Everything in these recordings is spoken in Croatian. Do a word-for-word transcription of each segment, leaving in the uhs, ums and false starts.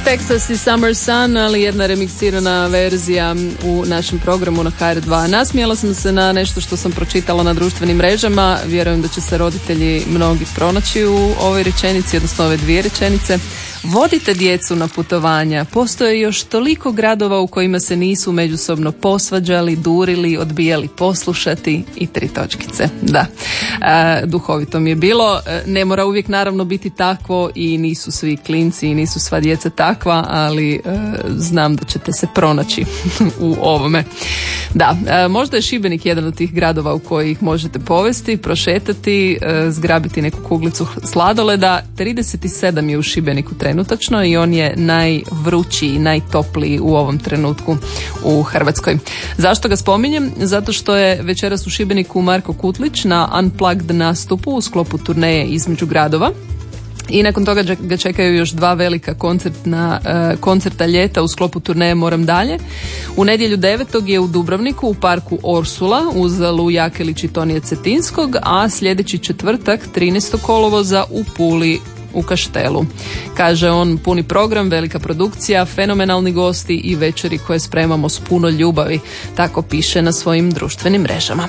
Texas i Summer Sun, ali jedna remiksirana verzija u našem programu na H R dva. Nasmijala sam se na nešto što sam pročitala na društvenim mrežama. Vjerujem da će se roditelji mnogi pronaći u ovoj rečenici, odnosno ove dvije rečenice. Vodite djecu na putovanja. Postoje još toliko gradova u kojima se nisu međusobno posvađali, durili, odbijali poslušati i tri točkice. Da, e, duhovito mi je bilo. Ne mora uvijek naravno biti takvo i nisu svi klinci i nisu sva djeca takva, ali e, znam da ćete se pronaći u ovome. Da, e, možda je Šibenik jedan od tih gradova u kojih možete povesti, prošetati, e, zgrabiti neku kuglicu sladoleda. trideset sedam je u Šibeniku trenutačno i on je najvrućiji, najtopliji u ovom trenutku u Hrvatskoj. Zašto ga spominjem? Zato što je večeras u Šibeniku Marko Kutlić na Unplugged nastupu u sklopu turneje između gradova. I nakon toga ga čekaju još dva velika koncertna, uh, koncerta ljeta u sklopu turneje Moram dalje. U nedjelju devetog je u Dubrovniku u parku Orsula uz Lu Jakelić i Tonija Cetinskog, a sljedeći četvrtak trinaestog kolovoza u Puli u Kaštelu. Kaže on, puni program, velika produkcija, fenomenalni gosti i večeri koje spremamo s puno ljubavi. Tako piše na svojim društvenim mrežama.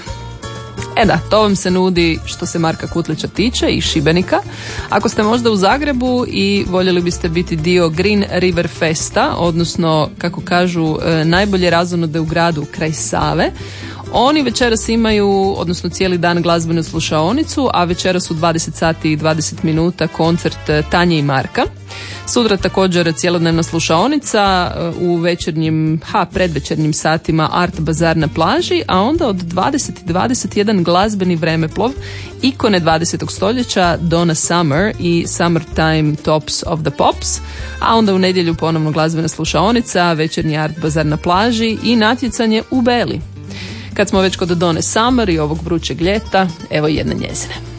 E da, to vam se nudi što se Marka Kutlića tiče i Šibenika. Ako ste možda u Zagrebu i voljeli biste biti dio Green River Festa, odnosno, kako kažu, najbolje razonode u gradu kraj Save, oni večeras imaju, odnosno cijeli dan, glazbenu slušaonicu, a večeras u dvadeset sati i dvadeset minuta koncert Tanje i Marka. Sutra također cijelodnevna slušaonica, u večernjim, ha, predvečernjim satima Art Bazar na plaži, a onda od dvadeset i dvadeset jedan glazbeni vremeplov ikone dvadesetog stoljeća Donna Summer i Summertime Tops of the Pops, a onda u nedjelju ponovno glazbena slušaonica, večernji Art Bazar na plaži i natjecanje u Beli. Kad smo već kod Donne Summer i ovog vrućeg ljeta, evo jedne njezine.